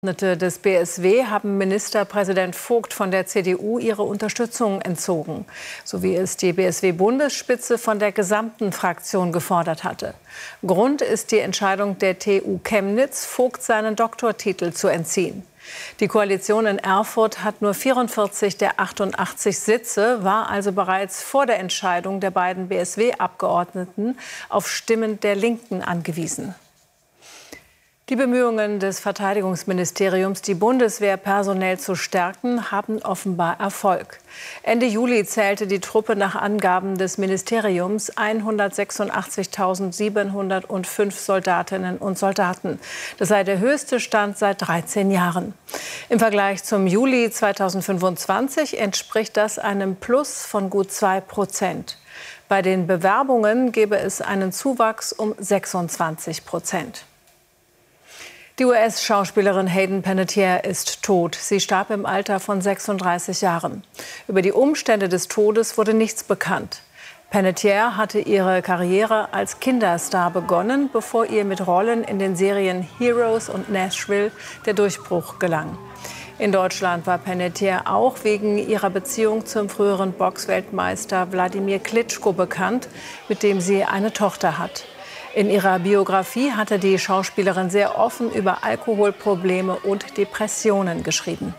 Abgeordnete des BSW haben Ministerpräsident Vogt von der CDU ihre Unterstützung entzogen, so wie es die BSW-Bundesspitze von der gesamten Fraktion gefordert hatte. Grund ist die Entscheidung der TU Chemnitz, Vogt seinen Doktortitel zu entziehen. Die Koalition in Erfurt hat nur 44 der 88 Sitze, war also bereits vor der Entscheidung der beiden BSW-Abgeordneten auf Stimmen der Linken angewiesen. Die Bemühungen des Verteidigungsministeriums, die Bundeswehr personell zu stärken, haben offenbar Erfolg. Ende Juli zählte die Truppe nach Angaben des Ministeriums 186.705 Soldatinnen und Soldaten. Das sei der höchste Stand seit 13 Jahren. Im Vergleich zum Juli 2025 entspricht das einem Plus von gut 2%. Bei den Bewerbungen gebe es einen Zuwachs um 26%. Die US-Schauspielerin Hayden Panettiere ist tot. Sie starb im Alter von 36 Jahren. Über die Umstände des Todes wurde nichts bekannt. Panettiere hatte ihre Karriere als Kinderstar begonnen, bevor ihr mit Rollen in den Serien Heroes und Nashville der Durchbruch gelang. In Deutschland war Panettiere auch wegen ihrer Beziehung zum früheren Boxweltmeister Wladimir Klitschko bekannt, mit dem sie eine Tochter hat. In ihrer Biografie hatte die Schauspielerin sehr offen über Alkoholprobleme und Depressionen geschrieben.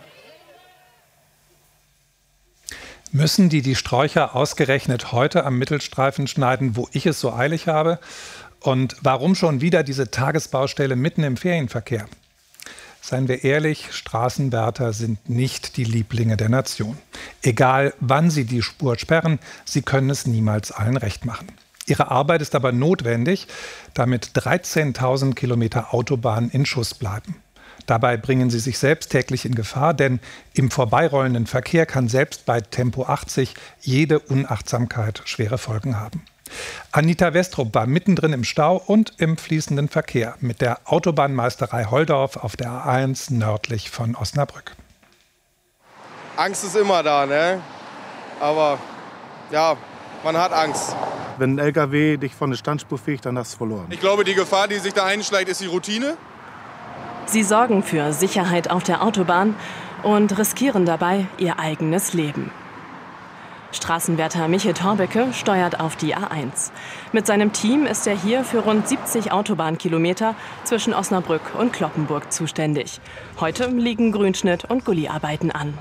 Müssen die Sträucher ausgerechnet heute am Mittelstreifen schneiden, wo ich es so eilig habe? Und warum schon wieder diese Tagesbaustelle mitten im Ferienverkehr? Seien wir ehrlich, Straßenwärter sind nicht die Lieblinge der Nation. Egal, wann sie die Spur sperren, sie können es niemals allen recht machen. Ihre Arbeit ist aber notwendig, damit 13.000 Kilometer Autobahn in Schuss bleiben. Dabei bringen sie sich selbst täglich in Gefahr, denn im vorbeirollenden Verkehr kann selbst bei Tempo 80 jede Unachtsamkeit schwere Folgen haben. Anita Westrup war mittendrin im Stau und im fließenden Verkehr mit der Autobahnmeisterei Holdorf auf der A1 nördlich von Osnabrück. Angst ist immer da, ne? Aber ja, man hat Angst. Wenn ein LKW dich von der Standspur fegt, dann hast du verloren. Ich glaube, die Gefahr, die sich da einschleicht, ist die Routine. Sie sorgen für Sicherheit auf der Autobahn und riskieren dabei ihr eigenes Leben. Straßenwärter Michel Thorbecke steuert auf die A1. Mit seinem Team ist er hier für rund 70 Autobahnkilometer zwischen Osnabrück und Cloppenburg zuständig. Heute liegen Grünschnitt und Gulliarbeiten an.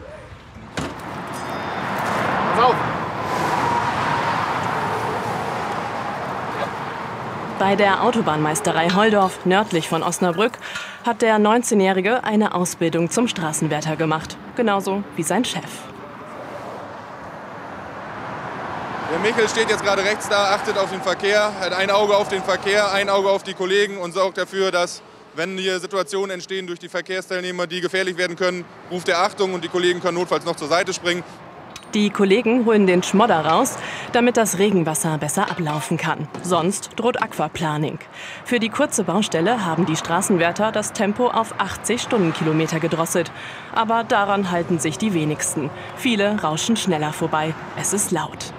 Pass auf! Bei der Autobahnmeisterei Holdorf, nördlich von Osnabrück, hat der 19-Jährige eine Ausbildung zum Straßenwärter gemacht. Genauso wie sein Chef. Der Michel steht jetzt gerade rechts da, achtet auf den Verkehr, hat ein Auge auf den Verkehr, ein Auge auf die Kollegen und sorgt dafür, dass, wenn hier Situationen entstehen durch die Verkehrsteilnehmer, die gefährlich werden können, ruft er Achtung und die Kollegen können notfalls noch zur Seite springen. Die Kollegen holen den Schmodder raus, damit das Regenwasser besser ablaufen kann. Sonst droht Aquaplaning. Für die kurze Baustelle haben die Straßenwärter das Tempo auf 80 Stundenkilometer gedrosselt. Aber daran halten sich die wenigsten. Viele rauschen schneller vorbei. Es ist laut.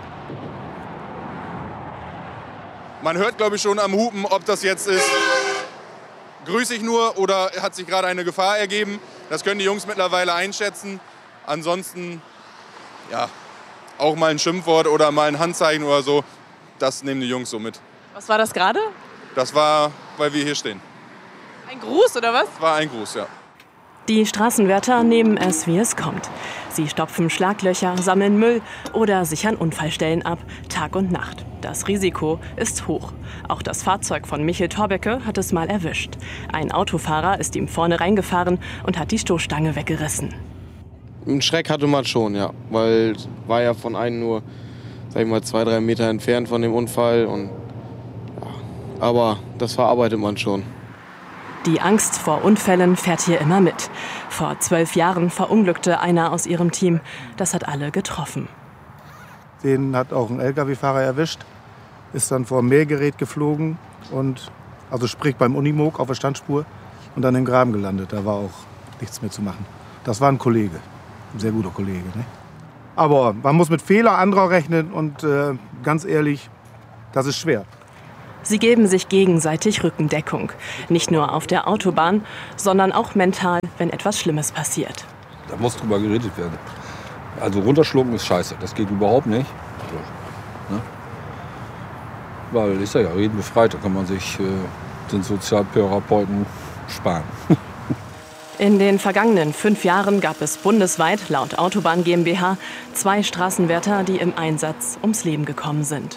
Man hört, glaube ich, schon am Hupen, ob das jetzt ist, grüße ich nur oder hat sich gerade eine Gefahr ergeben. Das können die Jungs mittlerweile einschätzen. Ansonsten ja, auch mal ein Schimpfwort oder mal ein Handzeichen oder so, das nehmen die Jungs so mit. Was war das gerade? Das war, weil wir hier stehen. Ein Gruß oder was? Das war ein Gruß, ja. Die Straßenwärter nehmen es, wie es kommt. Sie stopfen Schlaglöcher, sammeln Müll oder sichern Unfallstellen ab, Tag und Nacht. Das Risiko ist hoch. Auch das Fahrzeug von Michel Thorbecke hat es mal erwischt. Ein Autofahrer ist ihm vorne reingefahren und hat die Stoßstange weggerissen. Einen Schreck hatte man schon, ja, weil war ja von einem nur, sag ich mal, 2-3 Meter entfernt von dem Unfall und ja, aber das verarbeitet man schon. Die Angst vor Unfällen fährt hier immer mit. Vor 12 Jahren verunglückte einer aus ihrem Team. Das hat alle getroffen. Den hat auch ein LKW-Fahrer erwischt, ist dann vor ein Mähgerät geflogen und also sprich beim Unimog auf der Standspur und dann im Graben gelandet. Da war auch nichts mehr zu machen. Das war ein Kollege. Ein sehr guter Kollege. Ne? Aber man muss mit Fehler anderer rechnen und ganz ehrlich, das ist schwer. Sie geben sich gegenseitig Rückendeckung. Nicht nur auf der Autobahn, sondern auch mental, wenn etwas Schlimmes passiert. Da muss drüber geredet werden. Also runterschlucken ist scheiße, das geht überhaupt nicht. Also, ne? Weil, ich sage ja, reden befreit, da kann man sich den Sozialtherapeuten sparen. In den vergangenen 5 Jahren gab es bundesweit, laut Autobahn GmbH, 2 Straßenwärter, die im Einsatz ums Leben gekommen sind.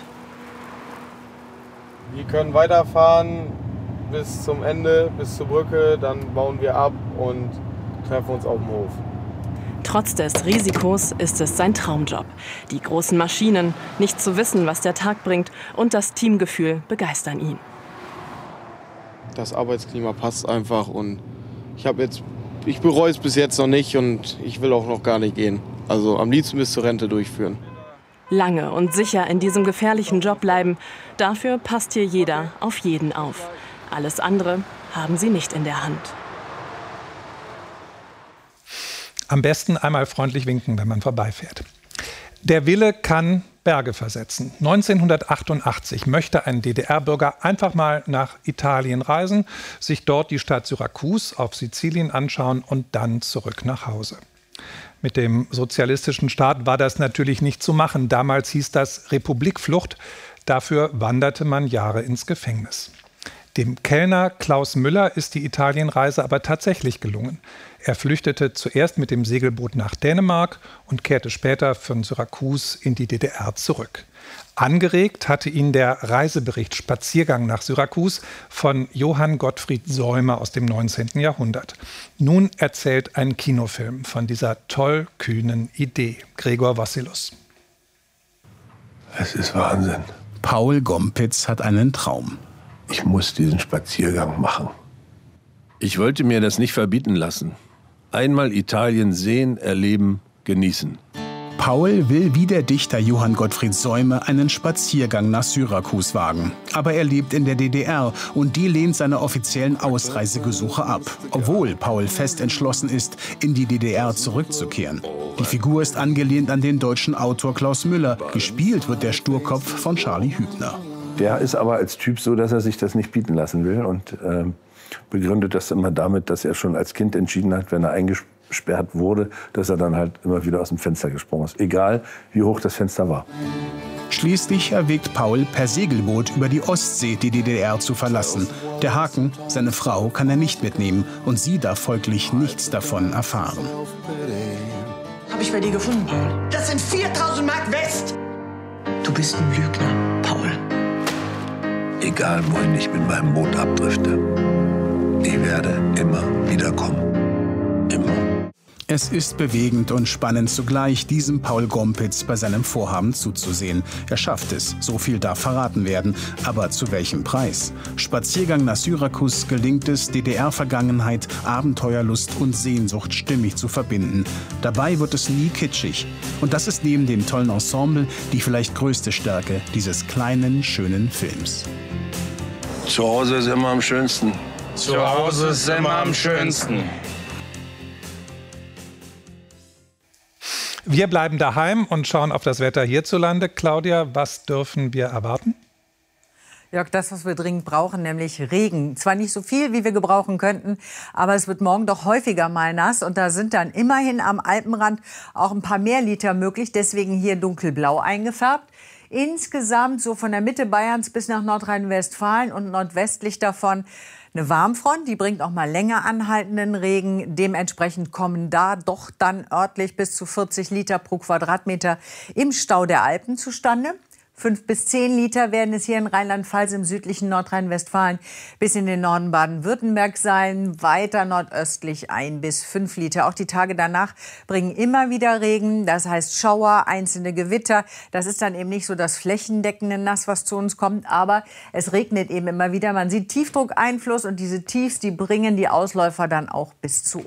Wir können weiterfahren bis zum Ende, bis zur Brücke, dann bauen wir ab und treffen uns auf dem Hof. Trotz des Risikos ist es sein Traumjob. Die großen Maschinen, nicht zu wissen, was der Tag bringt, und das Teamgefühl begeistern ihn. Das Arbeitsklima passt einfach und ich bereue es bis jetzt noch nicht und ich will auch noch gar nicht gehen. Also am liebsten bis zur Rente durchführen. Lange und sicher in diesem gefährlichen Job bleiben, dafür passt hier jeder auf jeden auf. Alles andere haben sie nicht in der Hand. Am besten einmal freundlich winken, wenn man vorbeifährt. Der Wille kann Berge versetzen. 1988 möchte ein DDR-Bürger einfach mal nach Italien reisen, sich dort die Stadt Syrakus auf Sizilien anschauen und dann zurück nach Hause. Mit dem sozialistischen Staat war das natürlich nicht zu machen. Damals hieß das Republikflucht. Dafür wanderte man Jahre ins Gefängnis. Dem Kellner Klaus Müller ist die Italienreise aber tatsächlich gelungen. Er flüchtete zuerst mit dem Segelboot nach Dänemark und kehrte später von Syrakus in die DDR zurück. Angeregt hatte ihn der Reisebericht Spaziergang nach Syrakus von Johann Gottfried Säumer aus dem 19. Jahrhundert. Nun erzählt ein Kinofilm von dieser tollkühnen Idee. Gregor Wassilus. Es ist Wahnsinn. Paul Gompitz hat einen Traum. Ich muss diesen Spaziergang machen. Ich wollte mir das nicht verbieten lassen. Einmal Italien sehen, erleben, genießen. Paul will wie der Dichter Johann Gottfried Säumer einen Spaziergang nach Syrakus wagen. Aber er lebt in der DDR und die lehnt seine offiziellen Ausreisegesuche ab. Obwohl Paul fest entschlossen ist, in die DDR zurückzukehren. Die Figur ist angelehnt an den deutschen Autor Klaus Müller. Gespielt wird der Sturkopf von Charlie Hübner. Der ist aber als Typ so, dass er sich das nicht bieten lassen will und begründet das immer damit, dass er schon als Kind entschieden hat, wenn er eingesperrt wurde, dass er dann halt immer wieder aus dem Fenster gesprungen ist. Egal, wie hoch das Fenster war. Schließlich erwägt Paul, per Segelboot über die Ostsee die DDR zu verlassen. Der Haken, seine Frau, kann er nicht mitnehmen und sie darf folglich nichts davon erfahren. Habe ich bei dir gefunden, Paul. Das sind 4.000 Mark West. Du bist ein Lügner, Paul. Egal, wohin ich mit meinem Boot abdrifte, ich werde immer wiederkommen. Immer. Es ist bewegend und spannend zugleich, diesem Paul Gompitz bei seinem Vorhaben zuzusehen. Er schafft es, so viel darf verraten werden. Aber zu welchem Preis? Spaziergang nach Syrakus gelingt es, DDR-Vergangenheit, Abenteuerlust und Sehnsucht stimmig zu verbinden. Dabei wird es nie kitschig. Und das ist neben dem tollen Ensemble die vielleicht größte Stärke dieses kleinen, schönen Films. Zu Hause ist immer am schönsten. Zu Hause ist immer am schönsten. Wir bleiben daheim und schauen auf das Wetter hierzulande. Claudia, was dürfen wir erwarten? Jörg, das, was wir dringend brauchen, nämlich Regen. Zwar nicht so viel, wie wir gebrauchen könnten, aber es wird morgen doch häufiger mal nass. Und da sind dann immerhin am Alpenrand auch ein paar mehr Liter möglich. Deswegen hier dunkelblau eingefärbt. Insgesamt so von der Mitte Bayerns bis nach Nordrhein-Westfalen und nordwestlich davon eine Warmfront, die bringt auch mal länger anhaltenden Regen. Dementsprechend kommen da doch dann örtlich bis zu 40 Liter pro Quadratmeter im Stau der Alpen zustande. 5 bis 10 Liter werden es hier in Rheinland-Pfalz im südlichen Nordrhein-Westfalen bis in den Norden Baden-Württemberg sein. Weiter nordöstlich 1 bis 5 Liter. Auch die Tage danach bringen immer wieder Regen. Das heißt Schauer, einzelne Gewitter. Das ist dann eben nicht so das flächendeckende Nass, was zu uns kommt. Aber es regnet eben immer wieder. Man sieht Tiefdruckeinfluss und diese Tiefs, die bringen die Ausläufer dann auch bis zu uns.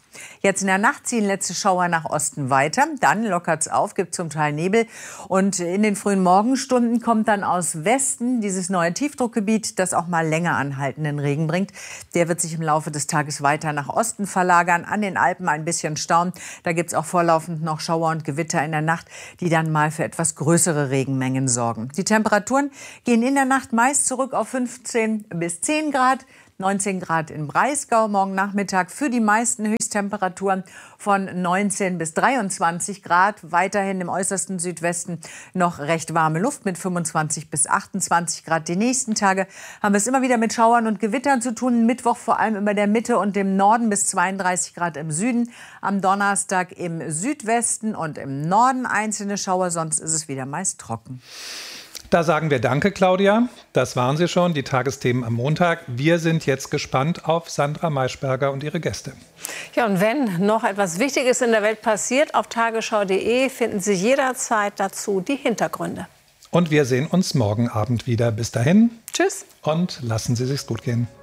Jetzt in der Nacht ziehen letzte Schauer nach Osten weiter. Dann lockert es auf, gibt zum Teil Nebel. Und in den frühen Morgenstunden kommt dann aus Westen dieses neue Tiefdruckgebiet, das auch mal länger anhaltenden Regen bringt. Der wird sich im Laufe des Tages weiter nach Osten verlagern. An den Alpen ein bisschen Stauen. Da gibt es auch vorlaufend noch Schauer und Gewitter in der Nacht, die dann mal für etwas größere Regenmengen sorgen. Die Temperaturen gehen in der Nacht meist zurück auf 15 bis 10 Grad. 19 Grad im Breisgau, morgen Nachmittag für die meisten Höchsttemperaturen von 19 bis 23 Grad. Weiterhin im äußersten Südwesten noch recht warme Luft mit 25 bis 28 Grad. Die nächsten Tage haben wir es immer wieder mit Schauern und Gewittern zu tun. Mittwoch vor allem über der Mitte und dem Norden bis 32 Grad im Süden. Am Donnerstag im Südwesten und im Norden einzelne Schauer, sonst ist es wieder meist trocken. Da sagen wir Danke, Claudia. Das waren sie schon, die Tagesthemen am Montag. Wir sind jetzt gespannt auf Sandra Maischberger und ihre Gäste. Ja, und wenn noch etwas Wichtiges in der Welt passiert, auf tagesschau.de finden Sie jederzeit dazu die Hintergründe. Und wir sehen uns morgen Abend wieder. Bis dahin. Tschüss. Und lassen Sie sich's gut gehen.